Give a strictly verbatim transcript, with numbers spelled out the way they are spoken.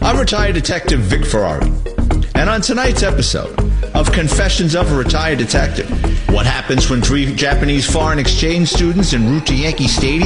I'm retired detective Vic Ferrari. And on tonight's episode of Confessions of a Retired Detective, what happens when three Japanese foreign exchange students en route to Yankee Stadium